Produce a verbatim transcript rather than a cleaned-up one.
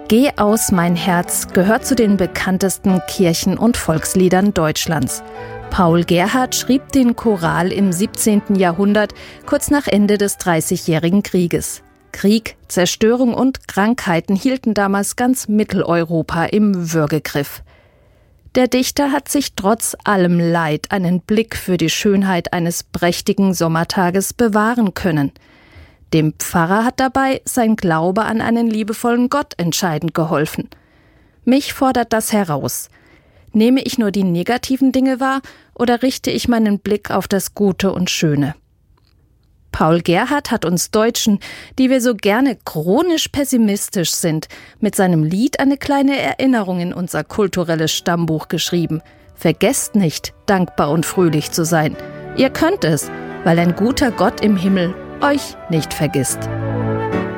Geh aus, mein Herz gehört zu den bekanntesten Kirchen- und Volksliedern Deutschlands. Paul Gerhardt schrieb den Choral im siebzehnten Jahrhundert, kurz nach Ende des Dreißigjährigen Krieges. Krieg, Zerstörung und Krankheiten hielten damals ganz Mitteleuropa im Würgegriff. Der Dichter hat sich trotz allem Leid einen Blick für die Schönheit eines prächtigen Sommertages bewahren können. Dem Pfarrer hat dabei sein Glaube an einen liebevollen Gott entscheidend geholfen. Mich fordert das heraus. Nehme ich nur die negativen Dinge wahr oder richte ich meinen Blick auf das Gute und Schöne? Paul Gerhardt hat uns Deutschen, die wir so gerne chronisch pessimistisch sind, mit seinem Lied eine kleine Erinnerung in unser kulturelles Stammbuch geschrieben. Vergesst nicht, dankbar und fröhlich zu sein. Ihr könnt es, weil ein guter Gott im Himmel euch nicht vergisst.